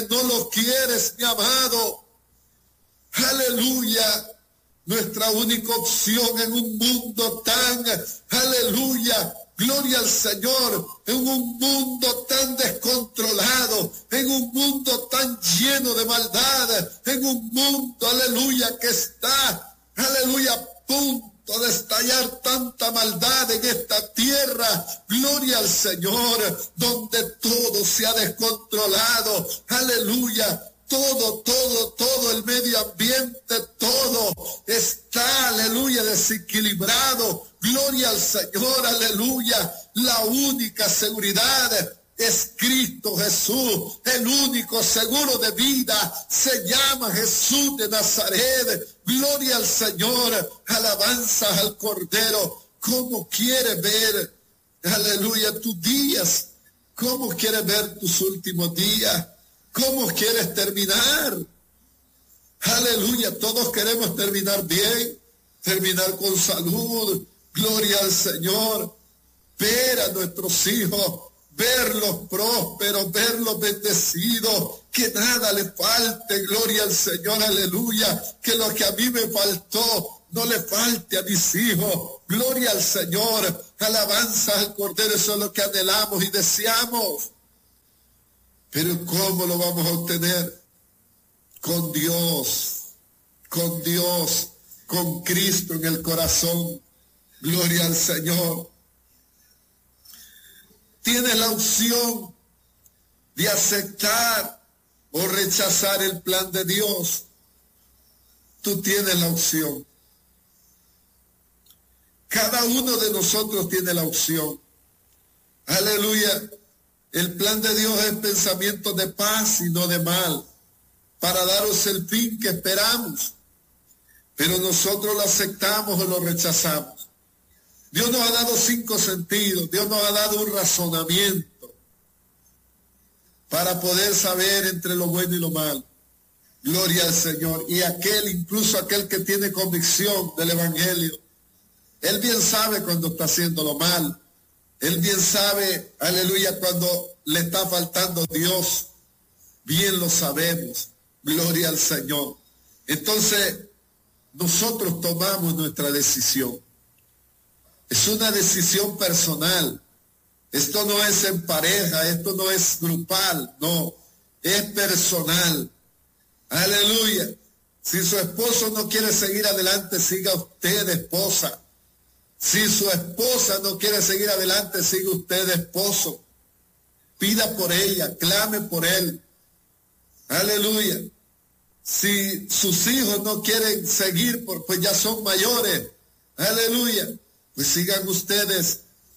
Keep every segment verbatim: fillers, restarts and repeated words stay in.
no lo quieres, mi amado. Aleluya. Nuestra única opción en un mundo tan, aleluya, gloria al Señor, en un mundo tan descontrolado, en un mundo tan lleno de maldad, en un mundo, aleluya, que está, aleluya, a punto de estallar tanta maldad en esta tierra, gloria al Señor, donde todo se ha descontrolado, aleluya. Todo, todo, todo el medio ambiente, todo está, aleluya, desequilibrado. Gloria al Señor, aleluya. La única seguridad es Cristo Jesús. El único seguro de vida se llama Jesús de Nazaret. Gloria al Señor. Alabanza al Cordero. ¿Cómo quiere ver, aleluya, tus días? ¿Cómo quiere ver tus últimos días? ¿Cómo quieres terminar? Aleluya, todos queremos terminar bien, terminar con salud, gloria al Señor, ver a nuestros hijos, verlos prósperos, verlos bendecidos, que nada les falte, gloria al Señor, aleluya, que lo que a mí me faltó no le falte a mis hijos, gloria al Señor, alabanza al Cordero, eso es lo que anhelamos y deseamos. Pero ¿cómo lo vamos a obtener? Con Dios, con Dios, con Cristo en el corazón. Gloria al Señor. Tienes la opción de aceptar o rechazar el plan de Dios. Tú tienes la opción. Cada uno de nosotros tiene la opción. Aleluya. El plan de Dios es pensamiento de paz y no de mal, para daros el fin que esperamos. Pero nosotros lo aceptamos o lo rechazamos. Dios nos ha dado cinco sentidos, Dios nos ha dado un razonamiento para poder saber entre lo bueno y lo malo. Gloria al Señor. Y aquel, incluso aquel que tiene convicción del Evangelio, él bien sabe cuando está haciendo lo mal. Él bien sabe, aleluya, cuando le está faltando Dios. Bien lo sabemos. Gloria al Señor. Entonces, nosotros tomamos nuestra decisión. Es una decisión personal. Esto no es en pareja, esto no es grupal, no. Es personal. Aleluya. Si su esposo no quiere seguir adelante, siga usted, esposa. Si su esposa no quiere seguir adelante, sigue usted, esposo. Pida por ella, clame por él. Aleluya. Si sus hijos no quieren seguir, pues ya son mayores. Aleluya. Pues sigan ustedes.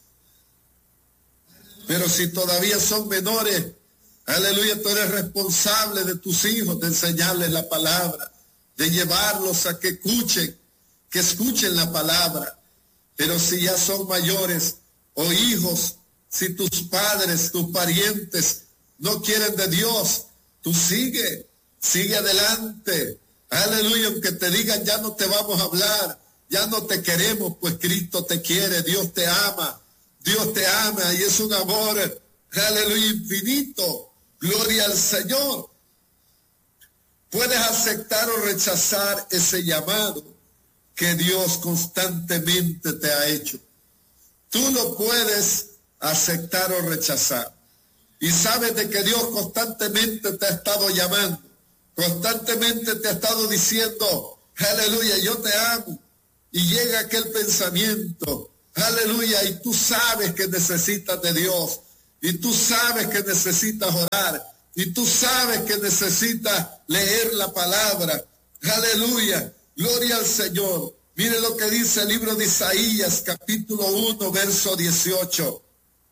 Pero si todavía son menores, aleluya, tú eres responsable de tus hijos, de enseñarles la palabra, de llevarlos a que escuchen, que escuchen la palabra. Pero si ya son mayores o hijos, si tus padres, tus parientes no quieren de Dios, tú sigue, sigue adelante. Aleluya, aunque te digan ya no te vamos a hablar, ya no te queremos, pues Cristo te quiere, Dios te ama, Dios te ama y es un amor, aleluya, infinito. Gloria al Señor. Puedes aceptar o rechazar ese llamado que Dios constantemente te ha hecho. Tú lo puedes aceptar o rechazar. Y sabes de que Dios constantemente te ha estado llamando, constantemente te ha estado diciendo, aleluya, yo te amo. Y llega aquel pensamiento, aleluya, y tú sabes que necesitas de Dios, y tú sabes que necesitas orar, y tú sabes que necesitas leer la palabra, aleluya. Gloria al Señor. Mire lo que dice el libro de Isaías, capítulo uno, verso dieciocho.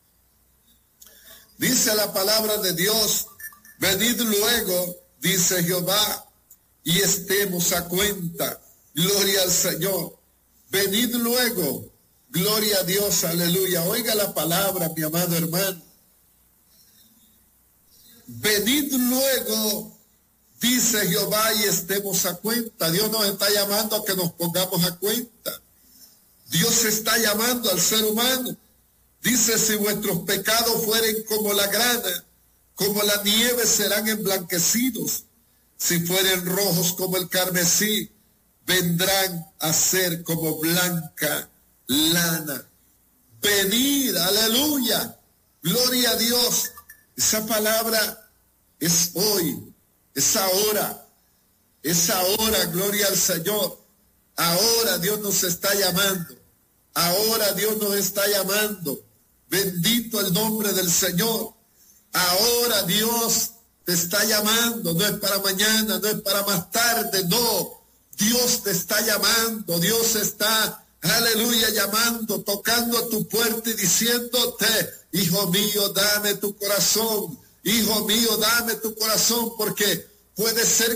Dice la palabra de Dios, venid luego, dice Jehová, y estemos a cuenta. Gloria al Señor. Venid luego. Gloria a Dios, aleluya. Oiga la palabra, mi amado hermano. Venid luego, dice Jehová, y estemos a cuenta. Dios nos está llamando a que nos pongamos a cuenta. Dios está llamando al ser humano. Dice, si vuestros pecados fueren como la grana, como la nieve serán emblanquecidos. Si fueren rojos como el carmesí, vendrán a ser como blanca lana. Venid, aleluya, gloria a Dios. Esa palabra es hoy, es ahora, es ahora, gloria al Señor. Ahora Dios nos está llamando, ahora Dios nos está llamando. Bendito el nombre del Señor. Ahora Dios te está llamando, no es para mañana, no es para más tarde, no. Dios te está llamando, Dios está, aleluya, llamando, tocando a tu puerta y diciéndote, hijo mío, dame tu corazón, hijo mío, dame tu corazón, porque puede ser